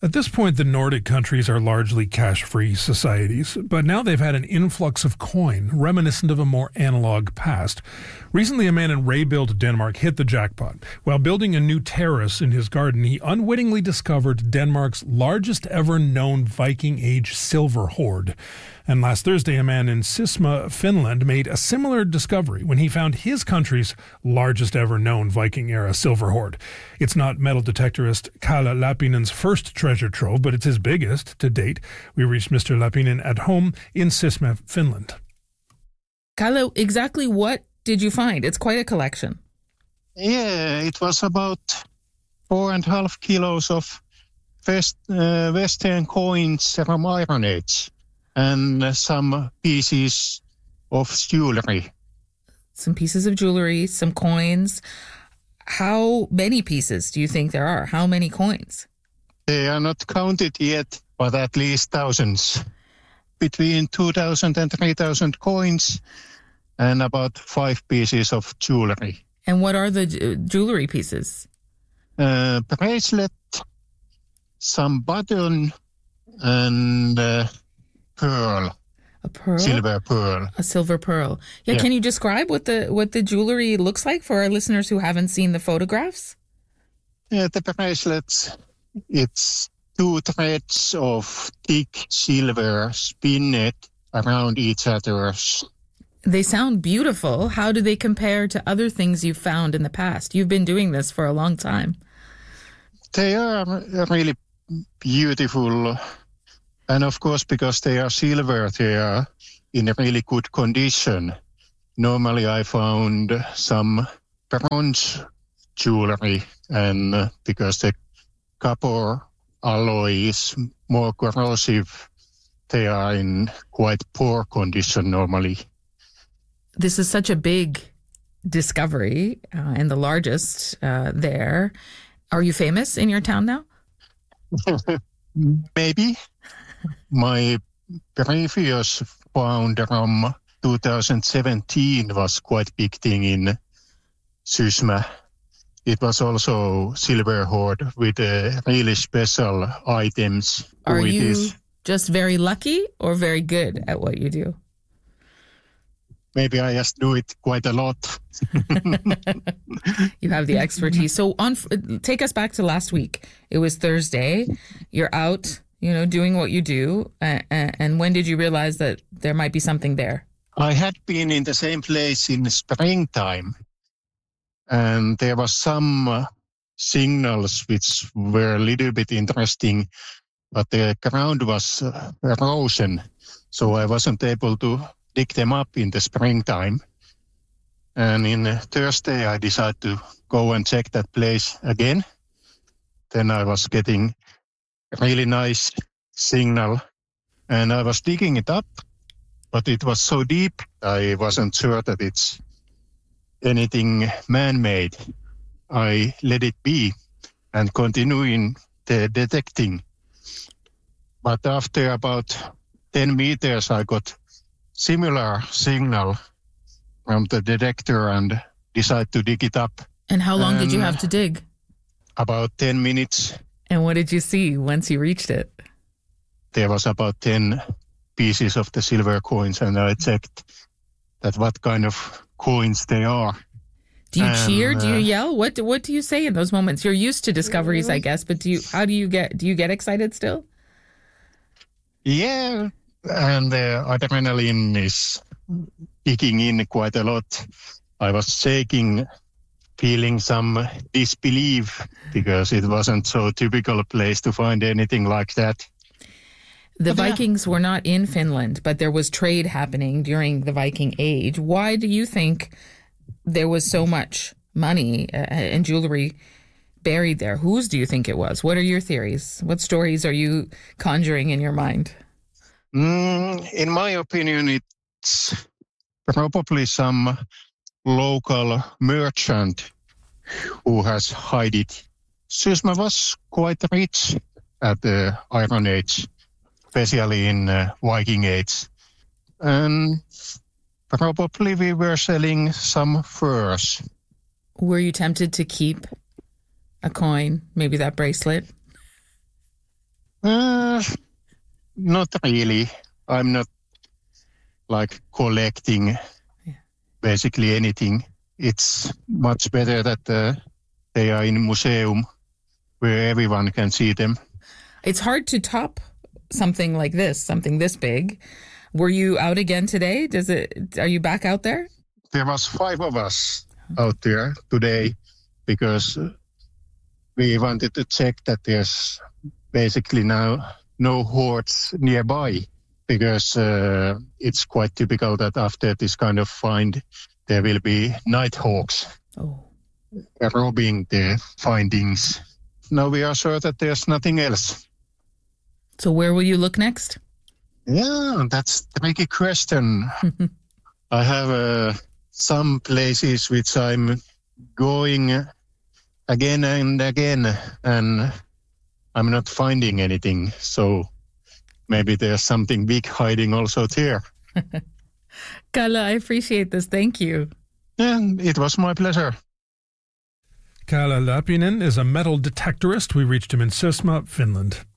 At this point, the Nordic countries are largely cash-free societies, but now they've had an influx of coin reminiscent of a more analog past. Recently, a man in Rebild, Denmark, hit the jackpot. While building a new terrace in his garden, he unwittingly discovered Denmark's largest ever known Viking Age silver hoard. And last Thursday, a man in Sisma, Finland, made a similar discovery when he found his country's largest ever known Viking-era silver hoard. It's not metal detectorist Kalle Lappinen's first treasure trove, but it's his biggest to date. We reached Mr. Lappinen at home in Sisma, Finland. Kalle, exactly what did you find? It's quite a collection. Yeah, it was about 4.5 kilos of Western coins from Iron Age and some pieces of jewelry. Some pieces of jewelry, some coins. How many pieces do you think there are? How many coins? They are not counted yet, but at least thousands. Between 2,000 and 3,000 coins and about 5 pieces of jewelry. And what are the jewelry pieces? Bracelet, some button, and pearl. A pearl? Silver pearl. A silver pearl. Yeah. Can you describe what the jewelry looks like for our listeners who haven't seen the photographs? Yeah, the bracelets, it's 2 threads of thick silver spinned around each other. They sound beautiful. How do they compare to other things you've found in the past? You've been doing this for a long time. They are really beautiful. And of course, because they are silver, they are in a really good condition. Normally, I found some bronze jewelry, and because the copper alloy is more corrosive, they are in quite poor condition normally. This is such a big discovery and the largest there. Are you famous in your town now? Maybe. My previous found from 2017 was quite big thing in Sysmä. It was also silver hoard with really special items. Are you just very lucky or very good at what you do? Maybe I just do it quite a lot. You have the expertise. So take us back to last week. It was Thursday. You're out, doing what you do. And when did you realize that there might be something there? I had been in the same place in springtime. And there was some signals which were a little bit interesting, but the ground was erosion. So I wasn't able to dig them up in the springtime. And in Thursday, I decided to go and check that place again. Then I was getting a really nice signal, and I was digging it up, but it was so deep, I wasn't sure that it's anything man-made. I let it be and continuing the detecting. But after about 10 meters, I got similar signal from the detector and decided to dig it up. And how long did you have to dig? About 10 minutes. And what did you see once you reached it? There was about 10 pieces of the silver coins, and I checked that what kind of coins they are. Do you cheer? Do you yell? What do you say in those moments? You're used to discoveries, I guess, but do you get excited still? Yeah. And the adrenaline is kicking in quite a lot. I was shaking, feeling some disbelief because it wasn't so typical place to find anything like that. The Vikings were not in Finland, but there was trade happening during the Viking Age. Why do you think there was so much money and jewelry buried there? Whose do you think it was? What are your theories? What stories are you conjuring in your mind? In my opinion, it's probably some local merchant who has hid it. Sysmä was quite rich at the Iron Age, especially in Viking Age. And probably we were selling some furs. Were you tempted to keep a coin, maybe that bracelet? Not really. I'm not like collecting basically anything. It's much better that they are in museum where everyone can see them. It's hard to top something like this, something this big. Were you out again today? Are you back out there? There was 5 of us out there today because we wanted to check that there's basically now no hordes nearby, because it's quite typical that after this kind of find, there will be night hawks robbing the findings. Now we are sure that there's nothing else. So where will you look next? Yeah, that's a tricky question. I have some places which I'm going again and again, and I'm not finding anything. So maybe there's something big hiding also there. Kalle, I appreciate this. Thank you. And it was my pleasure. Kalle Lappinen is a metal detectorist. We reached him in Sysmä, Finland.